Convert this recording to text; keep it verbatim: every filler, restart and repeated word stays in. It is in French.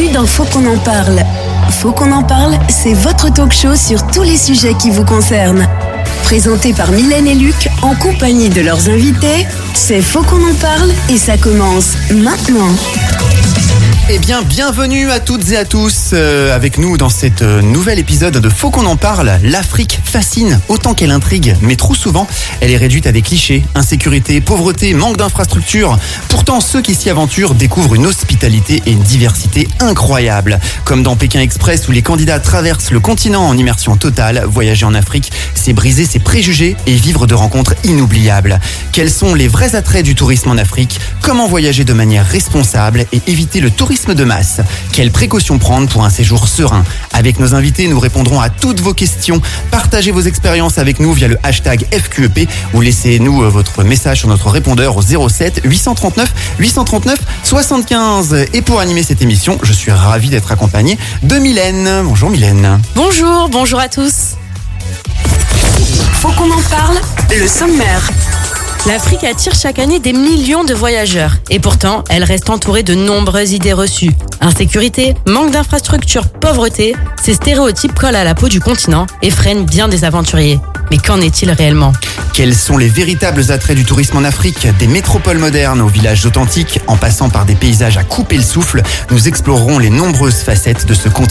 Bienvenue dans Faut qu'on en parle. Faut qu'on en parle, c'est votre talk show sur tous les sujets qui vous concernent. Présenté par Mylène et Luc, en compagnie de leurs invités, c'est Faut qu'on en parle et ça commence maintenant. Eh bien, bienvenue à toutes et à tous euh, avec nous dans cet euh, nouvel épisode de Faut qu'on en parle. L'Afrique fascine autant qu'elle intrigue, mais trop souvent, elle est réduite à des clichés, insécurité, pauvreté, manque d'infrastructures. Pourtant, ceux qui s'y aventurent découvrent une hospitalité et une diversité incroyables. Comme dans Pékin Express où les candidats traversent le continent en immersion totale, voyager en Afrique, c'est briser ses préjugés et vivre de rencontres inoubliables. Quels sont les vrais attraits du tourisme en Afrique ? Comment voyager de manière responsable et éviter le tourisme de masse? Quelles précautions prendre pour un séjour serein? Avec nos invités, nous répondrons à toutes vos questions. Partagez vos expériences avec nous via le hashtag F Q E P ou laissez-nous votre message sur notre répondeur au zéro sept huit cent trente-neuf huit cent trente-neuf soixante-quinze. Et pour animer cette émission, je suis ravi d'être accompagné de Mylène. Bonjour Mylène. Bonjour, bonjour à tous. Faut qu'on en parle, le sommaire. L'Afrique attire chaque année des millions de voyageurs. Et pourtant, elle reste entourée de nombreuses idées reçues. Insécurité, manque d'infrastructures, pauvreté, ces stéréotypes collent à la peau du continent et freinent bien des aventuriers. Mais qu'en est-il réellement ? Quels sont les véritables attraits du tourisme en Afrique ? Des métropoles modernes aux villages authentiques, en passant par des paysages à couper le souffle, nous explorerons les nombreuses facettes de ce continent.